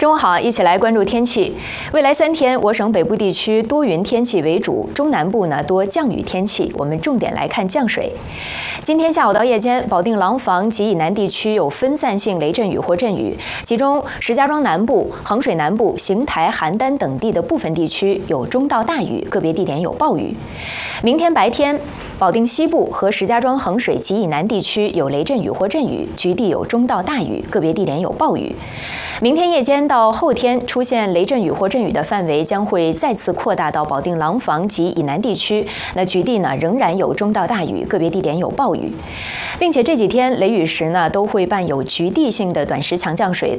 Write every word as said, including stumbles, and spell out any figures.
中午好，一起来关注天气。未来三天，我省北部地区多云天气为主，中南部呢多降雨天气。我们重点来看降水。今天下午到夜间，保定廊坊及以南地区有分散性雷阵雨或阵雨，其中石家庄南部、衡水南部、邢台、邯郸等地的部分地区有中到大雨，个别地点有暴雨。明天白天，保定西部和石家庄、衡水及以南地区有雷阵雨或阵雨，局地有中到大雨，个别地点有暴雨。明天夜间到后天出现雷阵雨或阵雨的范围将会再次扩大到保定廊坊及以南地区，那局地呢仍然有中到大雨，个别地点有暴雨，并且这几天雷雨时呢都会伴有局地性的短时强降水，